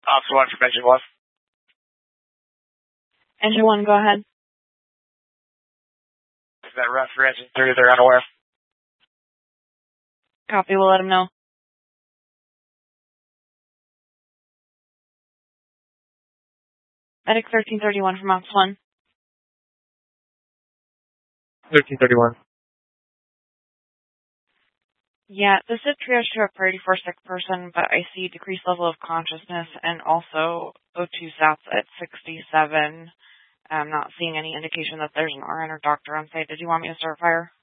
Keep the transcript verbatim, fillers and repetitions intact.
Officer one from Engine one. Engine one, go ahead. Is that ref for Engine three? They're unaware. Copy, we'll let them know. Medic thirteen thirty-one from Ops one. thirteen thirty-one. Yeah, this is triage to a priority for sick person, but I see decreased level of consciousness and also O two sats at sixty-seven. I'm not seeing any indication that there's an R N or doctor on site. Did you want me to start fire?